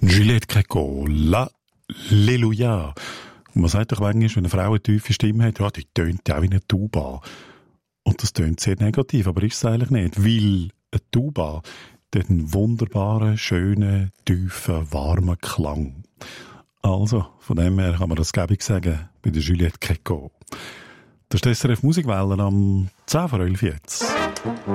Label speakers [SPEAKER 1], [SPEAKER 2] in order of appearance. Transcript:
[SPEAKER 1] Juliette Gréco, L'Alléluia. Und man sagt doch manchmal, wenn eine Frau eine tiefe Stimme hat, ja, die tönt ja auch wie eine Tuba. Und das tönt sehr negativ, aber ist es eigentlich nicht, weil eine Tuba hat einen wunderbaren, schönen, tiefen, warmen Klang. Also, von dem her kann man das gäbig sagen bei der Juliette Gréco. Das ist SRF Musikwellen am 10 vor 11 jetzt.